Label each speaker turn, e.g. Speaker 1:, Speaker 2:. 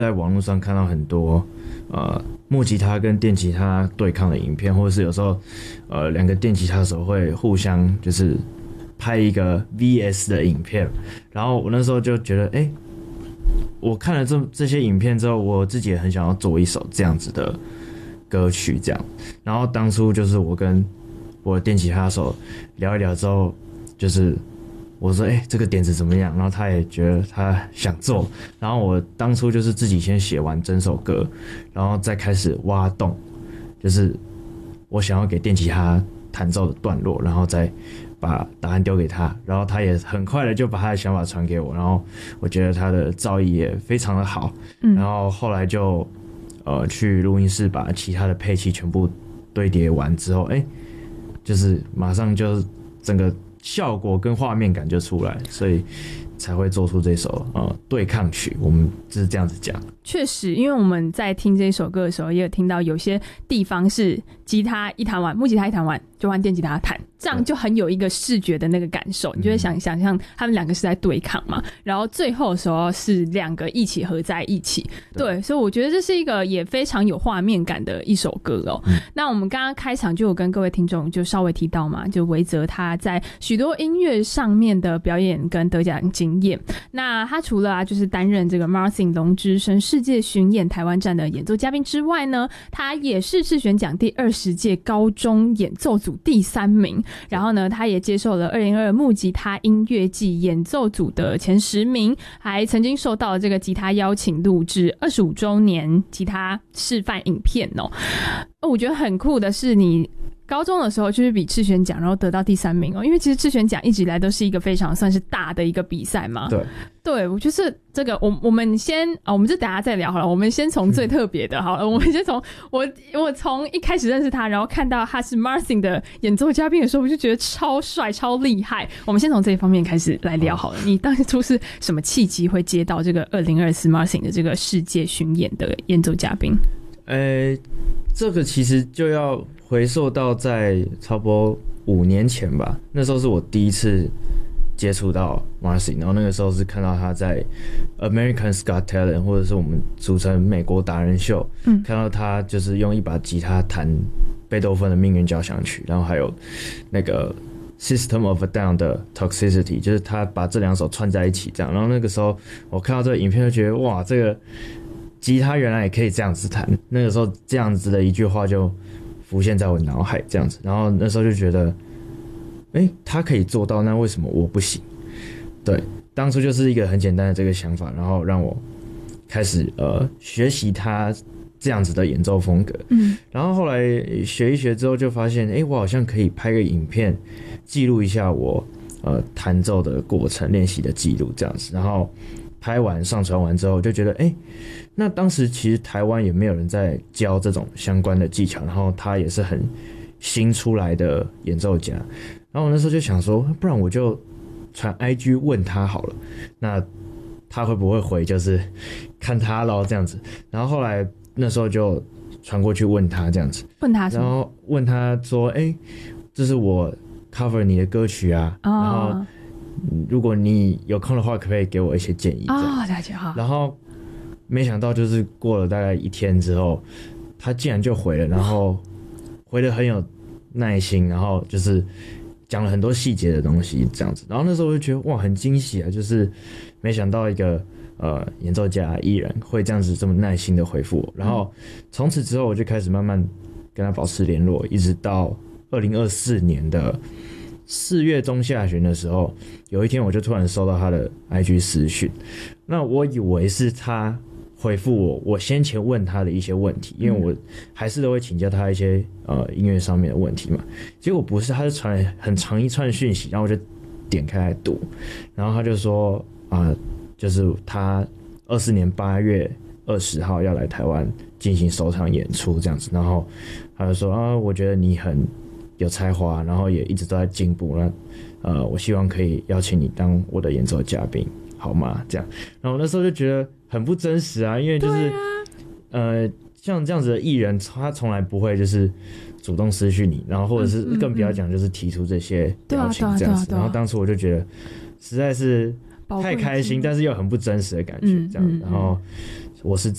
Speaker 1: 在网络上看到很多木吉他跟电吉他对抗的影片，或者是有时候两个电吉他手会互相就是拍一个 VS 的影片，然后我那时候就觉得我看了这些影片之后，我自己也很想要做一首这样子的歌曲这样。然后当初就是我跟我的电吉他手聊一聊之后，就是我说这个点子怎么样，然后他也觉得他想做，然后我当初就是自己先写完整首歌，然后再开始挖洞，就是我想要给电吉他弹奏的段落，然后再把答案丢给他，然后他也很快的就把他的想法传给我，然后我觉得他的造诣也非常的好，然后后来就去录音室把其他的配器全部堆叠完之后，就是马上就整个效果跟画面感就出来，所以才会做出这首对抗曲，我们就是这样子讲。
Speaker 2: 确实，因为我们在听这首歌的时候，也有听到有些地方是吉他一弹完，木吉他一弹完就换电吉他弹，这样就很有一个视觉的那个感受，你就会想象他们两个是在对抗嘛，然后最后的时候是两个一起合在一起，对，所以我觉得这是一个也非常有画面感的一首歌哦。那我们刚刚开场就有跟各位听众就稍微提到嘛，就维泽他在许多音乐上面的表演跟得奖经验，那他除了就是担任这个 Marsin 龙之声世界巡演台湾站的演奏嘉宾之外呢，他也是智选奖第20届高中演奏组第3名，然后呢他也接受了2022木吉他音乐季演奏组的前10名，还曾经受到了这个吉他邀请录制25周年吉他示范影片哦。我觉得很酷的是你高中的时候就是比智选奖然后得到第3名哦，因为其实智选奖一直以来都是一个非常算是大的一个比赛嘛。对，我就是这个我们先我们就等一下再聊好了，我们先从最特别的好了，我们先从我从一开始认识他，然后看到他是 Marsin 的演奏嘉宾的时候，我就觉得超帅超厉害。我们先从这一方面开始来聊好了，你当初是什么契机会接到这个2024 Marsin 的这个世界巡演的演奏嘉宾？
Speaker 1: 这个其实就要回溯到在差不多5年前吧，那时候是我第一次接触到 Marsin， 然后那个时候是看到他在 America's Got Talent 或者是我们俗称美国达人秀，看到他就是用一把吉他弹贝多芬的命运交响曲，然后还有那个 System of a Down 的 Toxicity， 就是他把这2首串在一起这样，然后那个时候我看到这个影片就觉得哇，这个吉他原来也可以这样子弹，那个时候这样子的一句话就浮现在我脑海这样子，然后那时候就觉得他可以做到，那为什么我不行？对，当初就是一个很简单的这个想法，然后让我开始学习他这样子的演奏风格，然后后来学一学之后就发现我好像可以拍个影片记录一下我弹奏的过程，练习的记录这样子，然后拍完上传完之后就觉得那当时其实台湾也没有人在教这种相关的技巧，然后他也是很新出来的演奏家，然后我那时候就想说，不然我就传 IG 问他好了，那他会不会回就是看他咯这样子，然后后来那时候就传过去问他这样子，
Speaker 2: 问他什么？
Speaker 1: 然后问他说这是我 cover 你的歌曲啊，然后如果你有空的话可不可以给我一些建议
Speaker 2: 了解好。
Speaker 1: 然后没想到就是过了大概1天之后，他竟然就回了，然后回得很有耐心，然后就是讲了很多细节的东西这样子，然后那时候我就觉得哇很惊喜啊，就是没想到一个演奏家艺人会这样子这么耐心的回复我，然后从此之后我就开始慢慢跟他保持联络，一直到2024年的4月中下旬的时候，有一天我就突然收到他的 IG 私讯，那我以为是他回复我先前问他的一些问题，因为我还是都会请教他一些音乐上面的问题嘛，结果不是，他就传了很长一串讯息，然后我就点开来读，然后他就说就是他24年8月20号要来台湾进行首场演出这样子，然后他就说我觉得你很有才华，然后也一直都在进步，那我希望可以邀请你当我的演奏嘉宾好吗？这样，然后我那时候就觉得很不真实啊，因为就是像这样子的艺人，他从来不会就是主动私讯你，然后或者是更不要讲就是提出这些邀请这样子，然后当初我就觉得实在是太开心，但是又很不真实的感觉这样，然后我是